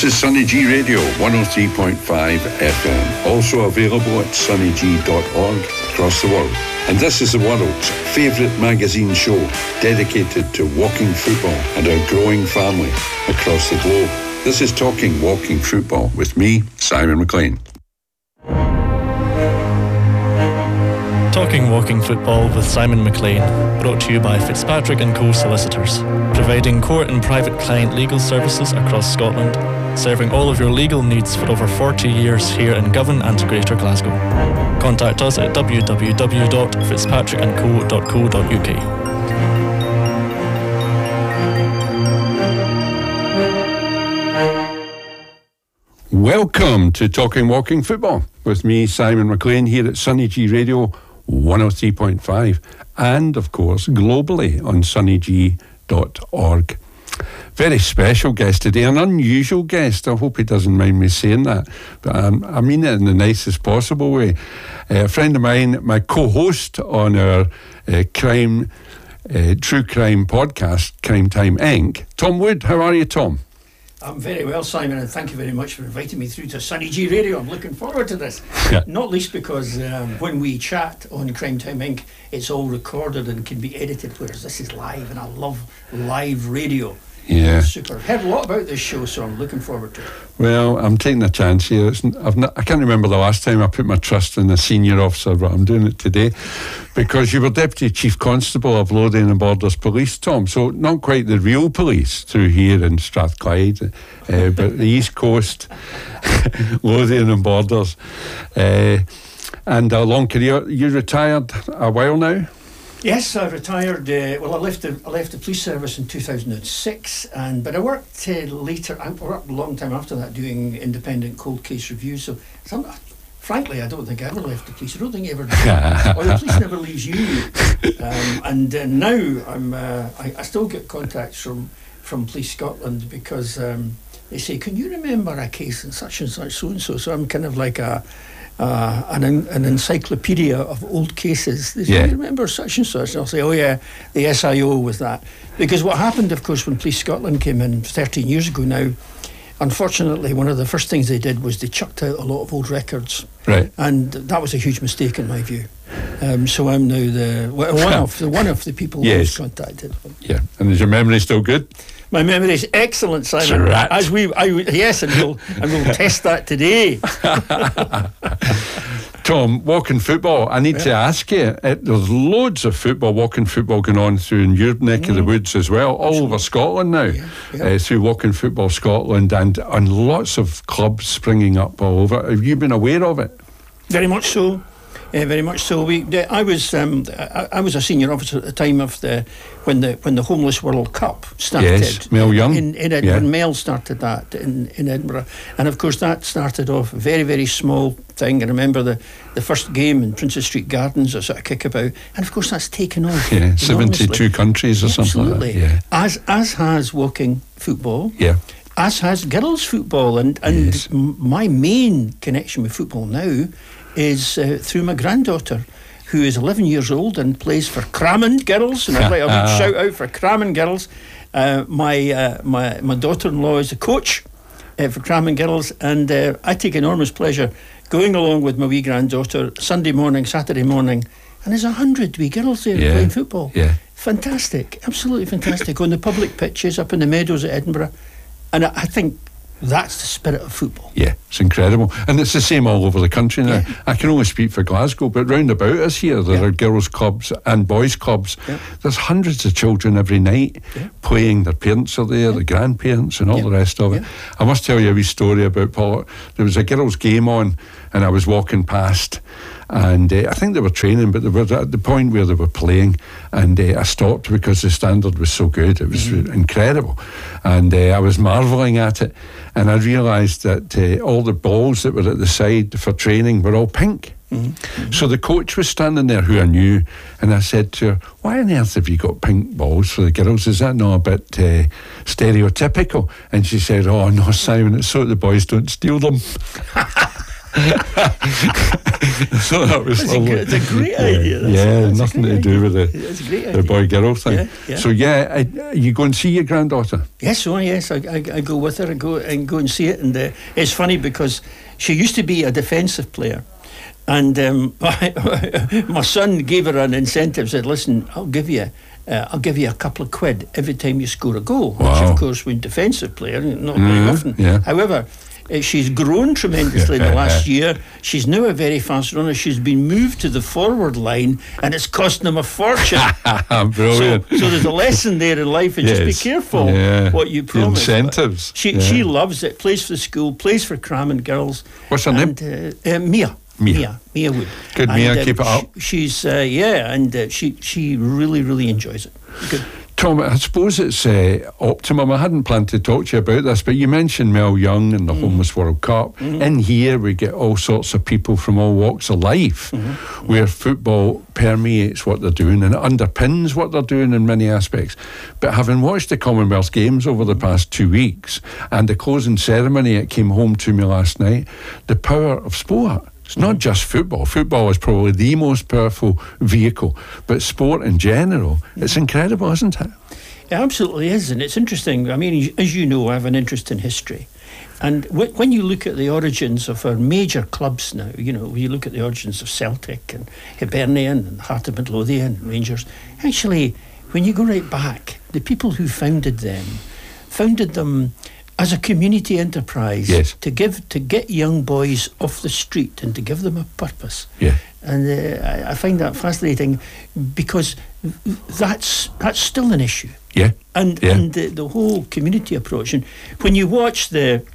This is Sunny G Radio 103.5 FM. Also available at sunnyg.org across the world. And this is the world's favourite magazine show dedicated to walking football and our growing family across the globe. This is Talking Walking Football with me, Simon McLean. Talking Walking Football with Simon McLean, brought to you by Fitzpatrick & Co Solicitors, providing court and private client legal services across Scotland, serving all of your legal needs for over 40 years here in Govan and Greater Glasgow. Contact us at www.fitzpatrickandco.co.uk. Welcome to Talking Walking Football with me, Simon McLean, here at Sunny G Radio 103.5 and, of course, globally on sunnyg.org. Very special guest today, an unusual guest. I hope he doesn't mind me saying that, but I mean it in the nicest possible way. A friend of mine, my co-host on our true crime podcast, Crime Time Inc., Tom Wood. How are you, Tom? I'm very well, Simon, and thank you very much for inviting me through to Sunny G Radio. I'm looking forward to this. Yeah. Not least because when we chat on Crime Time Inc., it's all recorded and can be edited, whereas this is live, and I love live radio. Yeah. Super. Heard a lot about this show, so I'm looking forward to it. Well, I'm taking a chance here. I can't remember the last time I put my trust in a senior officer, but I'm doing it today because you were Deputy Chief Constable of Lothian and Borders Police, Tom. So not quite the real police through here in Strathclyde, but the East Coast, Lothian and Borders. And a long career. You retired a while now? Yes, I retired. I left the police service in 2006, but I worked later. I worked a long time after that doing independent cold case reviews. So, frankly, I don't think I ever left the police. I don't think you ever did. Or the police never leaves you. Now I still get contacts from Police Scotland because they say, "Can you remember a case in such and such so and so?" So I'm kind of like an encyclopedia of old cases. They say, "You remember such and such?" And I'll say, "Oh yeah, the SIO was that." Because what happened, of course, when Police Scotland came in 13 years ago now, unfortunately, one of the first things they did was they chucked out a lot of old records. Right. And that was a huge mistake in my view. So I'm now one of the people who was contacted. Yeah. And is your memory still good? My memory is excellent, Simon. Yes, and we'll test that today. Tom, walking football. I need to ask you. There's loads of walking football going on through in your neck of the woods as well, all over Scotland now. Through Walking Football Scotland and lots of clubs springing up all over. Have you been aware of it? Very much so. Very much so. I was a senior officer at the time of when the Homeless World Cup started. Yes, Mel Young in Edinburgh. When Mel started that in Edinburgh, and of course that started off a very, very small thing. I remember the first game in Princess Street Gardens, a sort of kickabout, and of course that's taken off. Yeah, 72 countries or something like that. Yeah. As has walking football. Yeah. As has girls football, and my main connection with football now is through my granddaughter, who is 11 years old and plays for Cramond Girls, and I'd like a big shout out for Cramond Girls. My daughter-in-law is a coach for Cramond Girls, and I take enormous pleasure going along with my wee granddaughter Sunday morning, Saturday morning, and there's 100 wee girls there playing football. Yeah. Fantastic, absolutely fantastic, on the public pitches up in the meadows at Edinburgh, and I think that's the spirit of football. Yeah, it's incredible. And it's the same all over the country now. Yeah. I can only speak for Glasgow, but round about us here, there are girls' clubs and boys' clubs. Yeah. There's hundreds of children every night playing. Their parents are there, the grandparents and all the rest of it. I must tell you a wee story about Paul. There was a girls' game on, and I was walking past, and I think they were training, but they were at the point where they were playing, and I stopped because the standard was so good. It was incredible, and I was marvelling at it, and I realised that all the balls that were at the side for training were all pink. So the coach was standing there, who I knew, and I said to her, "Why on earth have you got pink balls for the girls? Is that not a bit stereotypical?" And she said, "Oh no, Simon, it's so that the boys don't steal them." So that was lovely. It's a great idea. That's nothing to do with It's a great idea. the boy-girl thing. Yeah, yeah. So you go and see your granddaughter? Yes, yes. I go with her and go and see it, and it's funny because she used to be a defensive player, and my son gave her an incentive. Said, "Listen, I'll give you a couple of quid every time you score a goal." Wow. Which, of course, when defensive player, not very often. Yeah. However, she's grown tremendously in the last year. She's now a very fast runner. She's been moved to the forward line, and it's costing them a fortune. Brilliant. So there's a lesson there in life, and just be careful what you The promise. incentives. She loves it. Plays for the school. Plays for Crammon Girls. What's her name? Mia Wood. Good, Mia. Keep it up. She's she really enjoys it. Good. Tom, I suppose it's optimum. I hadn't planned to talk to you about this, but you mentioned Mel Young and the Homeless World Cup. In here, we get all sorts of people from all walks of life, where football permeates what they're doing and it underpins what they're doing in many aspects. But having watched the Commonwealth Games over the past 2 weeks and the closing ceremony, it came home to me last night, the power of sport. It's not just football. Football is probably the most powerful vehicle, but sport in general, it's incredible, isn't it? It absolutely is, and it's interesting. I mean, as you know, I have an interest in history. And when you look at the origins of our major clubs now, you look at the origins of Celtic and Hibernian and Heart of Midlothian and Rangers, actually, when you go right back, the people who founded them as a community enterprise, yes, to get young boys off the street and to give them a purpose. Yeah. And I find that fascinating because that's still an issue. Yeah. And the whole community approach. And when you watch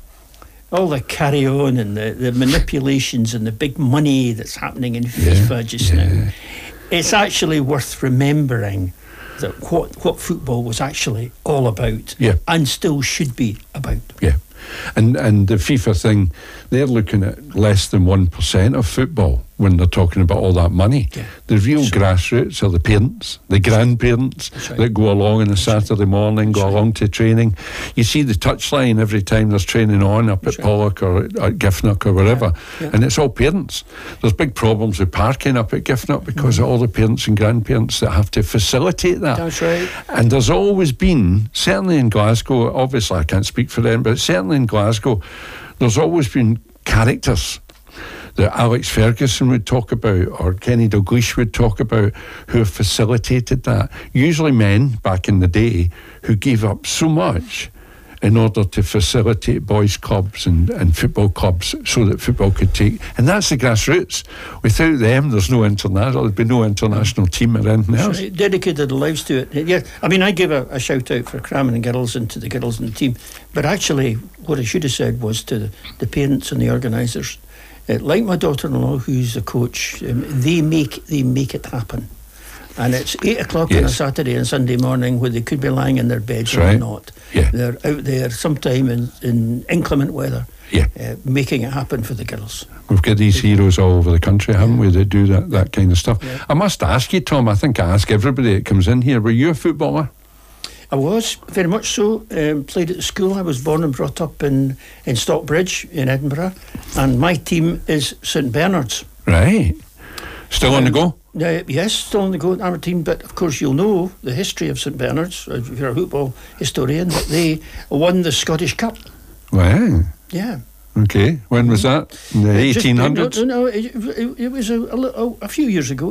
all the carry-on and the manipulations and the big money that's happening in FIFA just now, it's actually worth remembering that what football was actually all about, and still should be about. Yeah. And the FIFA thing, they're looking at less than 1% of football when they're talking about all that money. Yeah. The real grassroots are the parents, the grandparents that go along on a Saturday morning, go along to training. You see the touchline every time there's training on up at Pollock or at Giffnock or wherever, and it's all parents. There's big problems with parking up at Giffnock because of all the parents and grandparents that have to facilitate that. That's right. And there's always been, certainly in Glasgow, obviously I can't speak for them, but certainly in Glasgow, there's always been characters that Alex Ferguson would talk about or Kenny Dalglish would talk about who have facilitated that. Usually men back in the day who gave up so much in order to facilitate boys' clubs and football clubs so that football could take. And that's the grassroots. Without them, there's no international. There'd be no international team or anything else. Right. Dedicated lives to it. Yeah, I mean, I give a shout out for Crammon Girls and to the girls in the team. But actually, what I should have said was to the parents and the organisers. Like my daughter-in-law, who's the coach, they make it happen. And it's 8 o'clock on a Saturday and Sunday morning where they could be lying in their beds or not. Yeah. They're out there sometime in inclement weather, making it happen for the girls. We've got these heroes all over the country, haven't we, that do that kind of stuff. Yeah. I must ask you, Tom, I think I ask everybody that comes in here, were you a footballer? I was, very much so. Played at the school. I was born and brought up in Stockbridge in Edinburgh, and my team is St Bernard's. Right. Still on the go? Yes, still on the go, our team, but of course you'll know the history of St Bernard's, if you're a football historian, that they won the Scottish Cup. Wow. Yeah. Okay, when was that? In the 1800s? No, it was a few years ago,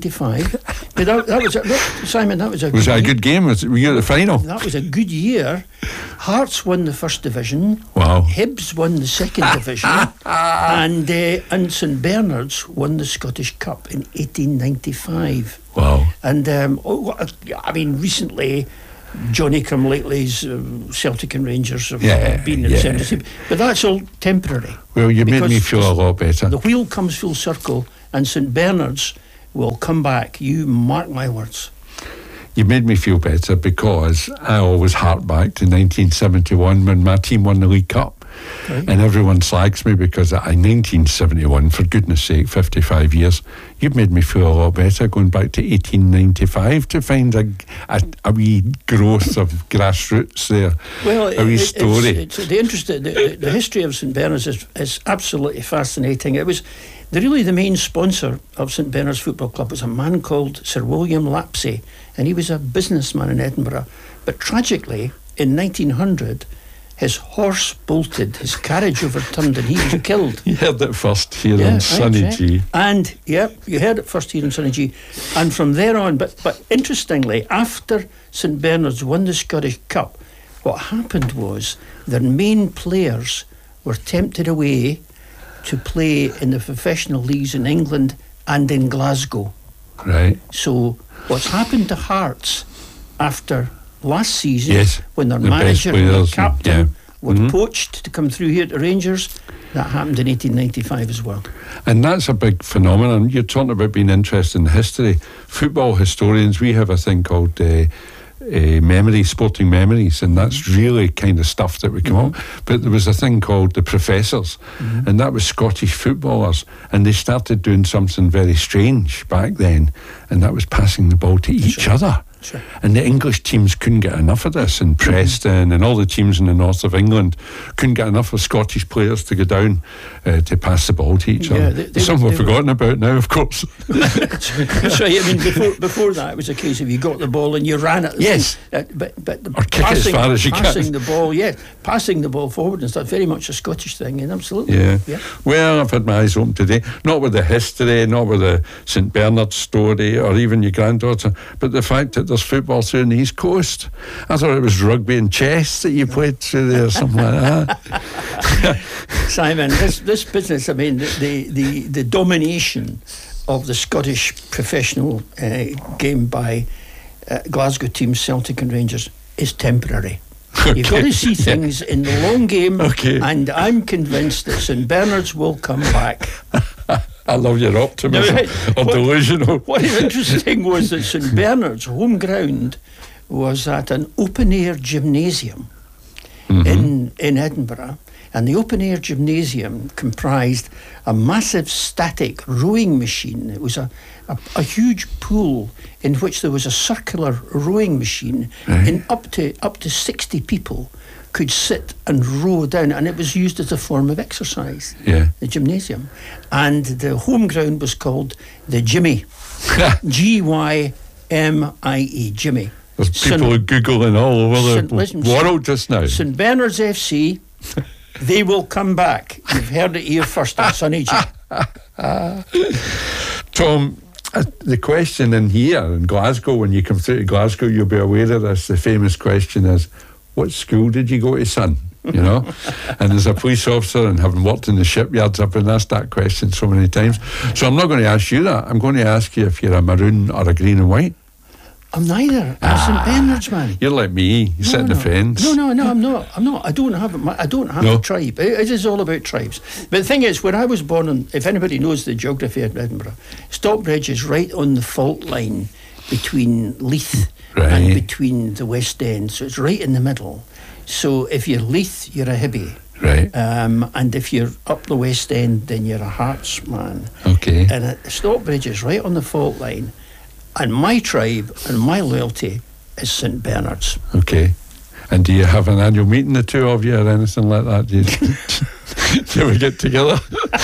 1895. But that was Simon. That was a. Was that a good game? Were you at the final? That was a good year. Hearts won the first division. Wow. Hibs won the second division, and St Bernard's won the Scottish Cup in 1895. Wow. And I mean, recently, Johnny Come-Lately's Celtic and Rangers have been in the same team, but that's all temporary. Well, you made me feel a lot better. The wheel comes full circle, and St Bernard's will come back. You mark my words. You made me feel better because I always hark back to 1971 when my team won the League Cup. Right. And everyone slags me because in 1971, for goodness sake, 55 years, you've made me feel a lot better going back to 1895 to find a wee growth of grassroots there. Well, a wee story. The history of St Bernard's is absolutely fascinating. It was the main sponsor of St Bernard's Football Club was a man called Sir William Lapsey, and he was a businessman in Edinburgh. But tragically, in 1900, his horse bolted, his carriage overturned, and he was killed. You heard it first here on Sunny G. And, you heard it first here on Sunny G. And from there on, but interestingly, after St Bernard's won the Scottish Cup, what happened was their main players were tempted away to play in the professional leagues in England and in Glasgow. Right. So what's happened to Hearts after last season, yes, when their the manager and their captain were Mm-hmm. poached to come through here to Rangers, that happened in 1895 as well. And that's a big phenomenon. You're talking about being interested in history. Football historians, we have a thing called sporting memories, and that's really kind of stuff that we come up. But there was a thing called the Professors, and that was Scottish footballers, and they started doing something very strange back then, and that was passing the ball to each other. Sure. And the English teams couldn't get enough of this, and Preston and all the teams in the north of England couldn't get enough of Scottish players to go down to pass the ball to each other. Some we've forgotten about now, of course. That's right. I mean, before that, it was a case of you got the ball and you ran it. Yes. But or kick it as far as you passing the ball, passing the ball forward and stuff, very much a Scottish thing, and absolutely. Yeah. Well, I've had my eyes open today, not with the history, not with the St Bernard story, or even your granddaughter, but the fact that there's football through the East Coast. I thought it was rugby and chess that you played through there, something like that. Simon, this business, I mean, the domination of the Scottish professional game by Glasgow teams, Celtic and Rangers, is temporary. Okay. You've got to see things in the long game, and I'm convinced that St Bernard's will come back. I love your optimism or delusional. What is interesting was that St Bernard's home ground was at an open-air gymnasium in Edinburgh, and the open-air gymnasium comprised a massive static rowing machine. It was a huge pool in which there was a circular rowing machine, and up to 60 people could sit and row down, and it was used as a form of exercise, the gymnasium. And the home ground was called the Jimmy. Gymie, Jimmy. There's people Googling all over the world just now. St Bernard's FC, they will come back. You've heard it here first on Sunny G. Tom, the question in here in Glasgow, when you come through to Glasgow, you'll be aware of this. The famous question is, what school did you go to, son? You know? And as a police officer and having worked in the shipyards, I've been asked that question so many times. So I'm not going to ask you that. I'm going to ask you if you're a maroon or a green and white. I'm neither. I'm St Bernard's, man. You're like me. You sit on the fence. No, I'm not. I don't have a tribe. It is all about tribes. But the thing is, when I was born, if anybody knows the geography of Edinburgh, Stockbridge is right on the fault line between Leith and between the West End. So it's right in the middle. So if you're Leith, you're a Hibby. Right. And if you're up the West End, then you're a Hearts man. Okay. And Stockbridge is right on the fault line. And my tribe and my loyalty is St Bernard's. Okay. And do you have an annual meeting, the two of you, or anything like that? Do we get together?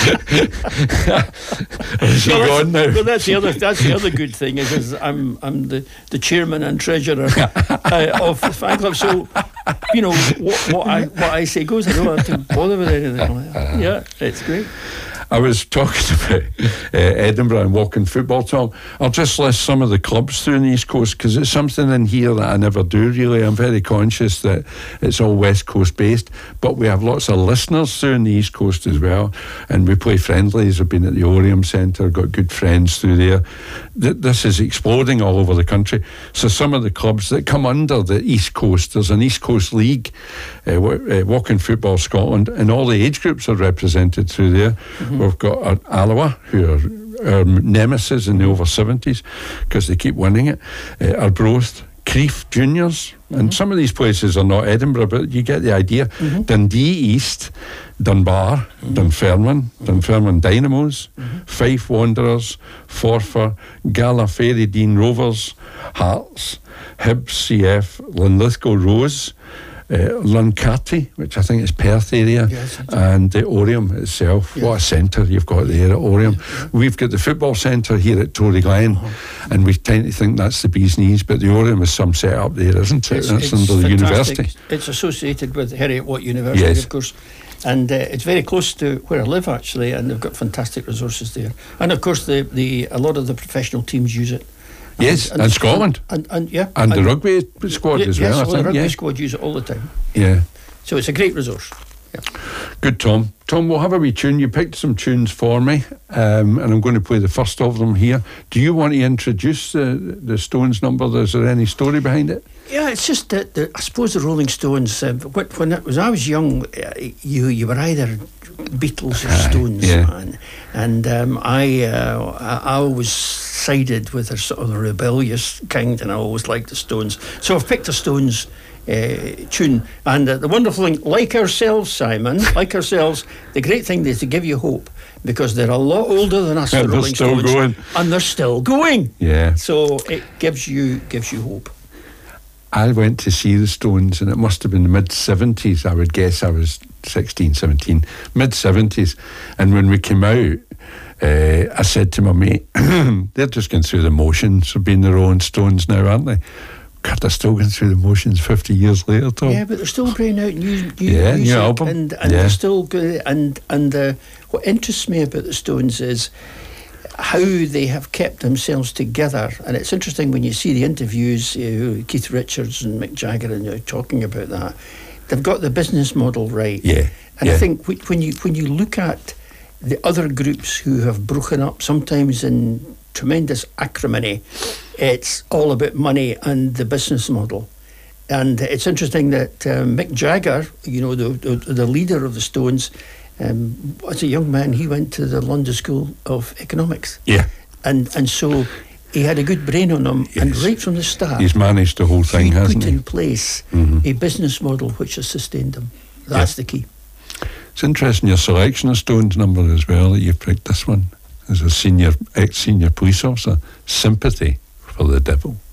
Is she gone now? Well, that's the other good thing is I'm the chairman and treasurer of the fan club. So you know what I say goes. I don't have to bother with anything like that. Yeah, it's great. I was talking about Edinburgh and walking football, Tom. I'll just list some of the clubs through the East Coast because it's something in here that I never do, really. I'm very conscious that it's all West Coast based, but we have lots of listeners through the East Coast as well, and we play friendlies. I've been at the Oriam Centre, got good friends through there. This is exploding all over the country. So some of the clubs that come under the East Coast, there's an East Coast League, Walking Football Scotland, and all the age groups are represented through there. Mm-hmm. We've got Alloa, who are our nemesis in the over 70s because they keep winning it. Arbroath, Crieff Juniors, and some of these places are not Edinburgh, but you get the idea. Dundee East, Dunbar, Dunfermline, Dunfermline Dynamos, Fife Wanderers, Forfar, Gallifrey Rovers, Hearts, Hibs CF, Linlithgow Rose, Luncarty, which I think is Perth area, and the Oriam itself. What a centre you've got there at Oriam. We've got the football centre here at Tory Glen, and we tend to think that's the bee's knees, but the Oriam is some set up there, isn't it? It's under the university. It's associated with Heriot-Watt University, of course, and it's very close to where I live, actually, and they've got fantastic resources there. And of course, a lot of the professional teams use it. And Scotland. And the rugby squad as well, I think. The rugby squad use it all the time. Yeah. So it's a great resource. Yeah. Good, Tom. Tom, we'll have a wee tune. You picked some tunes for me, and I'm going to play the first of them here. Do you want to introduce the Stones number? Is there any story behind it? Yeah, it's just that I suppose the Rolling Stones, when I was young, you were either Beatles or Stones, man. And I always sided with the sort of the rebellious kind, and I always liked the Stones. So I've picked a Stones tune, and the wonderful thing, like ourselves, Simon, like ourselves, the great thing is to give you hope, because they're a lot older than us, the Rolling Stones, going. And they're still going. Yeah. So it gives you hope. I went to see the Stones, and it must have been the mid-70s, I would guess. I was 16, 17, mid-70s. And when we came out, I said to my mate, they're just going through the motions of being their own Stones now, aren't they? God, they're still going through the motions 50 years later, Tom. Yeah, but they're still bringing out new music, new album. And they're still good. And what interests me about the Stones is how they have kept themselves together. And it's interesting when you see the interviews, Keith Richards and Mick Jagger, and talking about that. They've got the business model right. Yeah. And I think when you look at the other groups who have broken up, sometimes in tremendous acrimony, it's all about money and the business model. And it's interesting that Mick Jagger, the leader of the Stones, as a young man, he went to the London School of Economics. Yeah. And so he had a good brain on him, and right from the start, he's managed the whole thing, hasn't he? Put in place a business model which has sustained him. That's the key. It's interesting your selection of Stones number as well, that you've picked this one as a ex-senior police officer. Sympathy for the Devil.